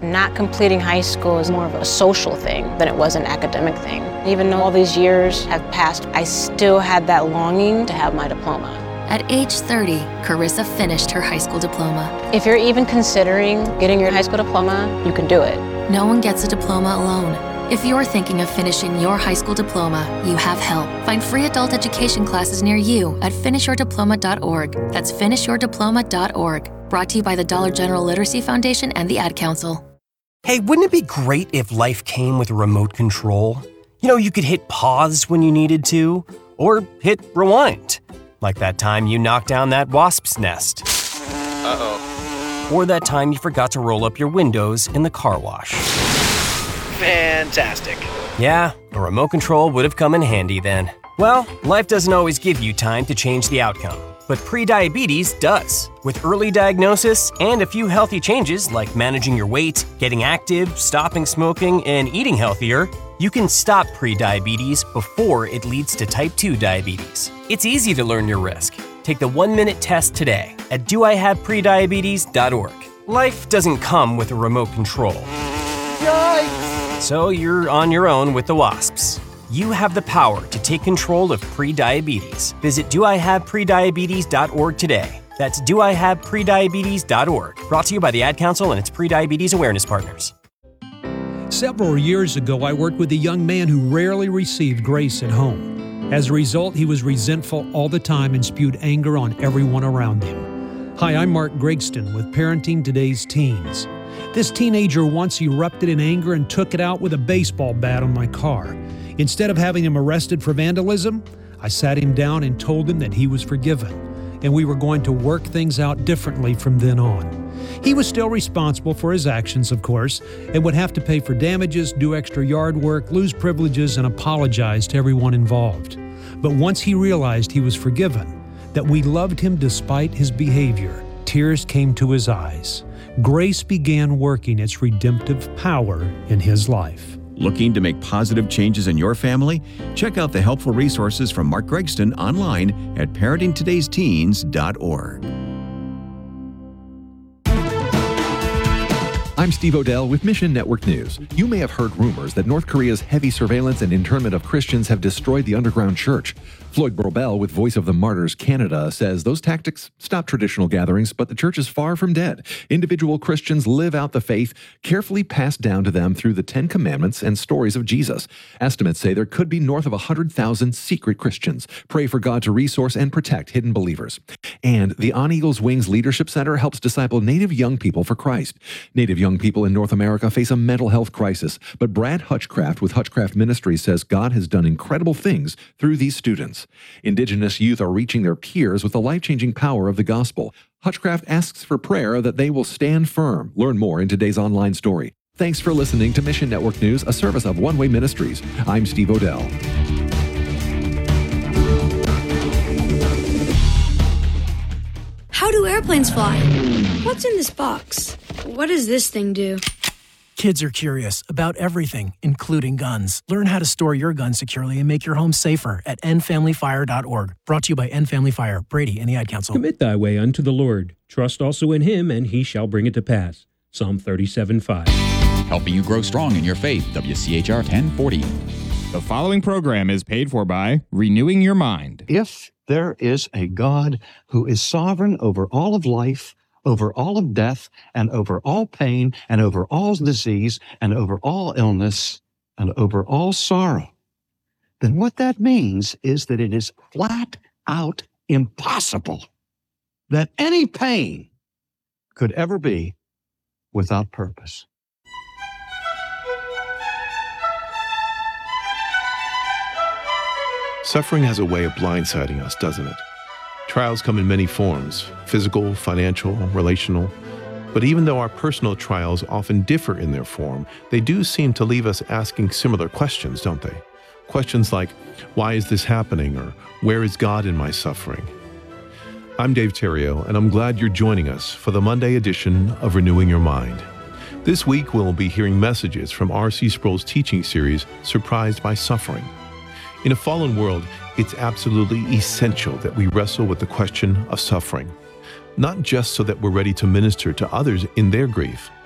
Not completing high school is more of a social thing than it was an academic thing. Even though all these years have passed, I still had that longing to have my diploma. At age 30, Carissa finished her high school diploma. If you're even considering getting your high school diploma, you can do it. No one gets a diploma alone. If you're thinking of finishing your high school diploma, you have help. Find free adult education classes near you at finishyourdiploma.org. That's finishyourdiploma.org. Brought to you by the Dollar General Literacy Foundation and the Ad Council. Hey, wouldn't it be great if life came with a remote control? You know, you could hit pause when you needed to, or hit rewind. Like that time you knocked down that wasp's nest. Uh-oh. Or that time you forgot to roll up your windows in the car wash. Fantastic. Yeah, a remote control would have come in handy then. Well, life doesn't always give you time to change the outcome, but prediabetes does. With early diagnosis and a few healthy changes like managing your weight, getting active, stopping smoking, and eating healthier, you can stop prediabetes before it leads to type 2 diabetes. It's easy to learn your risk. Take the 1-minute test today at doihaveprediabetes.org. Life doesn't come with a remote control. Yikes! So you're on your own with the wasps. You have the power to take control of prediabetes. Visit doihaveprediabetes.org today. That's doihaveprediabetes.org. Brought to you by the Ad Council and its prediabetes awareness partners. Several years ago, I worked with a young man who rarely received grace at home. As a result, he was resentful all the time and spewed anger on everyone around him. Hi, I'm Mark Gregston with Parenting Today's Teens. This teenager once erupted in anger and took it out with a baseball bat on my car. Instead of having him arrested for vandalism, I sat him down and told him that he was forgiven, and we were going to work things out differently from then on. He was still responsible for his actions, of course, and would have to pay for damages, do extra yard work, lose privileges, and apologize to everyone involved. But once he realized he was forgiven, that we loved him despite his behavior, tears came to his eyes. Grace began working its redemptive power in his life. Looking to make positive changes in your family? Check out the helpful resources from Mark Gregston online at parentingtodaysteens.org. I'm Steve Odell with Mission Network News. You may have heard rumors that North Korea's heavy surveillance and internment of Christians have destroyed the underground church. Floyd Brobel with Voice of the Martyrs Canada says those tactics stop traditional gatherings, but the church is far from dead. Individual Christians live out the faith carefully passed down to them through the Ten Commandments and stories of Jesus. Estimates say there could be north of 100,000 secret Christians. Pray for God to resource and protect hidden believers. And the On Eagle's Wings Leadership Center helps disciple Native young people for Christ. Native young people in North America face a mental health crisis, but Brad Hutchcraft with Hutchcraft Ministries says God has done incredible things through these students. Indigenous youth are reaching their peers with the life-changing power of the gospel. Hutchcraft asks for prayer that they will stand firm. Learn more in today's online story. Thanks for listening to Mission Network News, a service of One Way Ministries. I'm Steve Odell. How do airplanes fly? What's in this box? What does this thing do? Kids are curious about everything, including guns. Learn how to store your gun securely and make your home safer at endfamilyfire.org. Brought to you by End Family Fire, Brady, and the Ad Council. Commit thy way unto the Lord. Trust also in him, and he shall bring it to pass. Psalm 37:5. Helping you grow strong in your faith. WCHR 1040. The following program is paid for by Renewing Your Mind. If there is a God who is sovereign over all of life, over all of death, and over all pain, and over all disease, and over all illness, and over all sorrow, then what that means is that it is flat out impossible that any pain could ever be without purpose. Suffering has a way of blindsiding us, doesn't it? Trials come in many forms, physical, financial, relational. But even though our personal trials often differ in their form, they do seem to leave us asking similar questions, don't they? Questions like, why is this happening? Or where is God in my suffering? I'm Dave Terrio, and I'm glad you're joining us for the Monday edition of Renewing Your Mind. This week, we'll be hearing messages from R.C. Sproul's teaching series, Surprised by Suffering. In a fallen world, it's absolutely essential that we wrestle with the question of suffering, not just so that we're ready to minister to others in their grief,